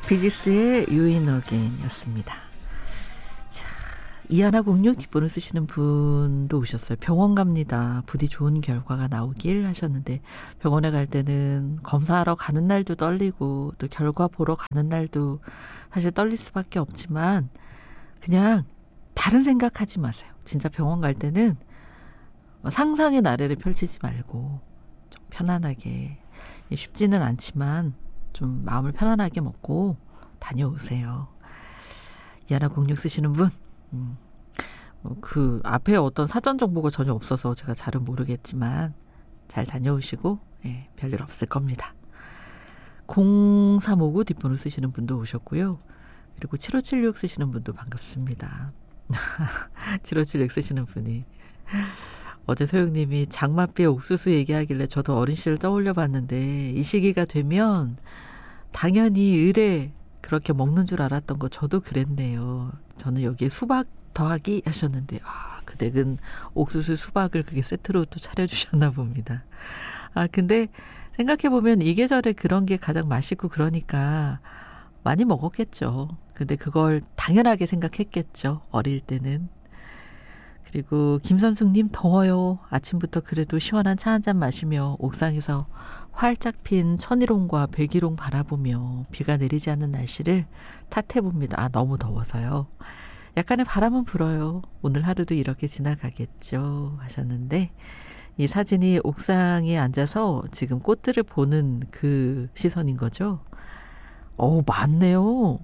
비지스의 You In Again이었습니다. 자, 이하나06 뒷번호 쓰시는 분도 오셨어요. 병원 갑니다. 부디 좋은 결과가 나오길 하셨는데, 병원에 갈 때는 검사하러 가는 날도 떨리고 또 결과 보러 가는 날도 사실 떨릴 수밖에 없지만 그냥 다른 생각하지 마세요. 진짜 병원 갈 때는 상상의 나래를 펼치지 말고 좀 편안하게, 쉽지는 않지만 좀 마음을 편안하게 먹고 다녀오세요. 이하나06 쓰시는 분, 그 앞에 어떤 사전 정보가 전혀 없어서 제가 잘은 모르겠지만 잘 다녀오시고, 예, 별일 없을 겁니다. 0359 뒷번호 쓰시는 분도 오셨고요. 그리고 7576 쓰시는 분도 반갑습니다. 7576 쓰시는 분이 어제 소영님이 장맛비에 옥수수 얘기하길래 저도 어린 시절 떠올려 봤는데 이 시기가 되면 당연히 을에 그렇게 먹는 줄 알았던 거 저도 그랬네요. 저는 여기에 수박 더하기 하셨는데, 그 댁은 옥수수 수박을 그렇게 세트로 또 차려주셨나 봅니다. 근데 생각해보면 이 계절에 그런 게 가장 맛있고 그러니까 많이 먹었겠죠. 근데 그걸 당연하게 생각했겠죠. 어릴 때는. 그리고 김선숙님, 더워요. 아침부터 그래도 시원한 차 한잔 마시며 옥상에서 활짝 핀 천일홍과 백일홍 바라보며 비가 내리지 않는 날씨를 탓해봅니다. 너무 더워서요. 약간의 바람은 불어요. 오늘 하루도 이렇게 지나가겠죠 하셨는데, 이 사진이 옥상에 앉아서 지금 꽃들을 보는 그 시선인 거죠. 많네요.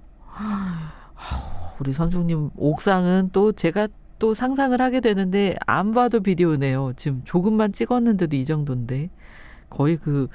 우리 선숙님 옥상은 또 제가 또 상상을 하게 되는데 안 봐도 비디오네요. 지금 조금만 찍었는데도 이 정도인데 거의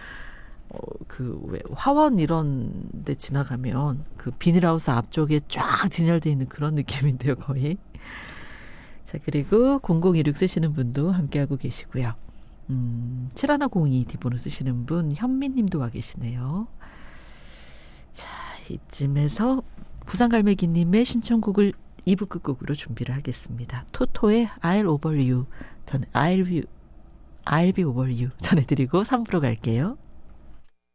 왜 화원 이런 데 지나가면 그 비닐하우스 앞쪽에 쫙 진열되어 있는 그런 느낌인데요, 거의. 자, 그리고 0016 쓰시는 분도 함께하고 계시고요. 7102 뒷번호 쓰시는 분 현미님도 와 계시네요. 자, 이쯤에서 부산갈매기님의 신청곡을 2부 끝곡으로 준비를 하겠습니다. 토토의 I'll over you, I'll be over you 전해드리고 3부로 갈게요.